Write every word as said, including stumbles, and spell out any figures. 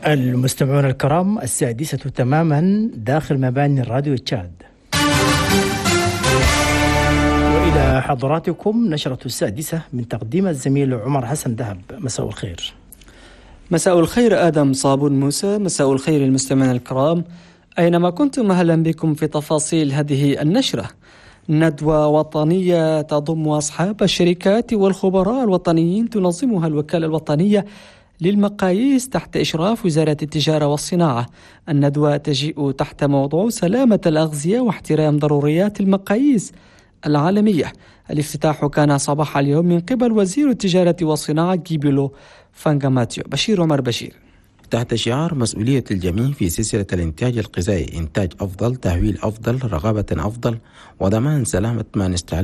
المستمعون الكرام، السادسة تماما داخل مباني الراديو تشاد، وإلى حضراتكم نشرة السادسة من تقديم الزميل عمر حسن دهب. مساء الخير. مساء الخير آدم صابون موسى. مساء الخير المستمعين الكرام أينما كنتم، أهلا بكم في تفاصيل هذه النشرة. ندوة وطنية تضم أصحاب الشركات والخبراء الوطنيين تنظمها الوكالة الوطنية للمقاييس تحت إشراف وزارة التجارة والصناعة. الندوة تجيء تحت موضوع سلامة الأغذية واحترام ضروريات المقاييس العالمية. الافتتاح كان صباح اليوم من قبل وزير التجارة والصناعة جيبيلو فانغاماتيو. بشير عمر بشير. تحت شعار مسؤولية الجميع في سلسلة الإنتاج الغذائي، إنتاج أفضل، تهويل أفضل، رقابة أفضل، وضمان سلامة ما نستهلكه